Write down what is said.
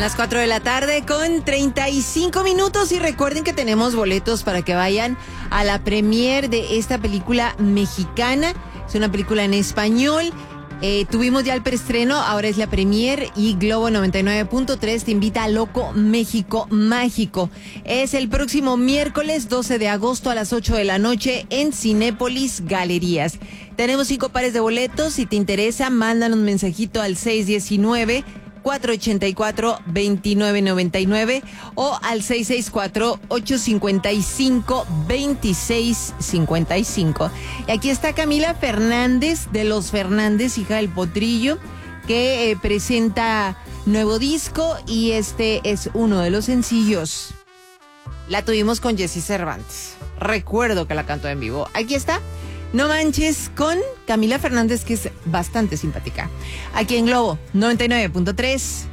las 4 de la tarde con 35 minutos y recuerden que tenemos boletos para que vayan a la premier de esta película mexicana. Es una película en español. Tuvimos ya el preestreno, ahora es la premier y Globo 99.3 te invita a Loco México Mágico. Es el próximo miércoles 12 de agosto a las 8 de la noche en Cinépolis Galerías. Tenemos 5 pares de boletos. Si te interesa, mándanos un mensajito al 619-484-2999 o al 664-855-2655. Y aquí está Camila Fernández de Los Fernández, hija del Potrillo, que presenta nuevo disco y este es uno de los sencillos. La tuvimos con Jessy Cervantes. Recuerdo que la cantó en vivo. Aquí está. No manches con Camila Fernández, que es bastante simpática. Aquí en Globo 99.3.